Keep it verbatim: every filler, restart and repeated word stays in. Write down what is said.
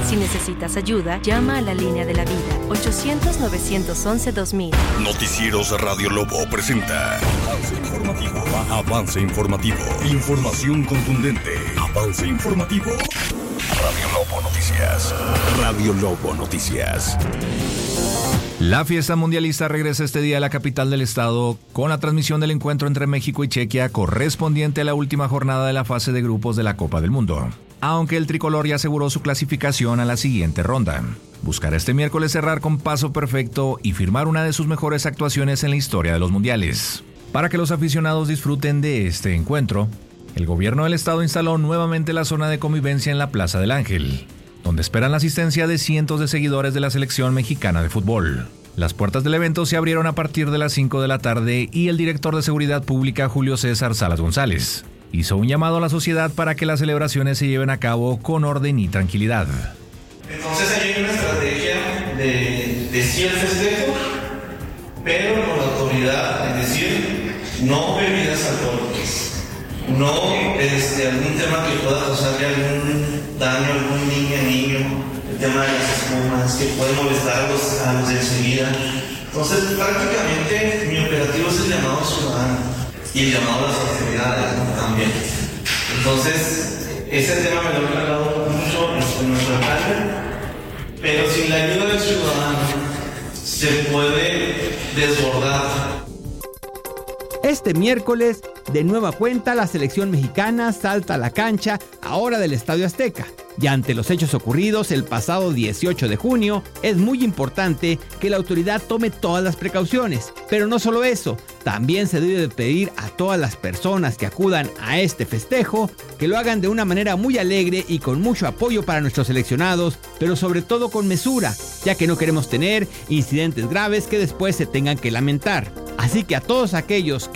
Si necesitas ayuda, llama a la línea de la vida, ochocientos, novecientos once, dos mil. Noticieros Radio Lobo presenta Avance Informativo. Avance Informativo. Información contundente. Avance Informativo. Radio Lobo Noticias. Radio Lobo Noticias. La fiesta mundialista regresa este día a la capital del estado con la transmisión del encuentro entre México y Chequia correspondiente a la última jornada de la fase de grupos de la Copa del Mundo. Aunque el tricolor ya aseguró su clasificación a la siguiente ronda. Buscará este miércoles cerrar con paso perfecto y firmar una de sus mejores actuaciones en la historia de los mundiales. Para que los aficionados disfruten de este encuentro, el gobierno del estado instaló nuevamente la zona de convivencia en la Plaza del Ángel, donde esperan la asistencia de cientos de seguidores de la selección mexicana de fútbol. Las puertas del evento se abrieron a partir de las cinco de la tarde y el director de Seguridad Pública, Julio César Salas González, hizo un llamado a la sociedad para que las celebraciones se lleven a cabo con orden y tranquilidad. Entonces ahí hay una estrategia de, de sí el festejo, pero con la autoridad, es decir, no bebidas alcohólicas, no este, algún tema que pueda causarle algún daño a algún niño, niño, el tema de las espumas, que puede molestar a los, a los de enseguida. Entonces prácticamente mi operativo es el llamado ciudadano y el llamado a las autoridades, ¿no? También. Entonces ese tema me lo he hablado mucho en nuestro alcalde, pero sin la ayuda del ciudadano se puede desbordar. Este miércoles, de nueva cuenta, la selección mexicana salta a la cancha, ahora del Estadio Azteca. Y ante los hechos ocurridos el pasado dieciocho de junio, es muy importante que la autoridad tome todas las precauciones. Pero no solo eso, también se debe de pedir a todas las personas que acudan a este festejo que lo hagan de una manera muy alegre y con mucho apoyo para nuestros seleccionados, pero sobre todo con mesura, ya que no queremos tener incidentes graves que después se tengan que lamentar. Así que a todos aquellos que